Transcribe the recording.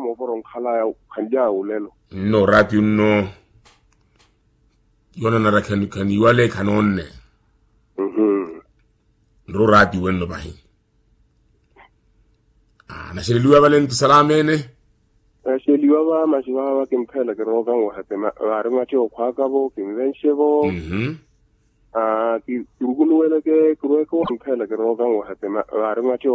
mo borong khala ya khanja ulelo no rati no yona na kan iwale kanonne ro rati wenno bahi na sheliwa valentu salamene sheliwa ba mashiwa ke mphela ke roga ngo hape ma re ma tšeo khwaka bo ke mvenshebo ke nguluwele ke mphela ke roga ngo hape ma re ma tšeo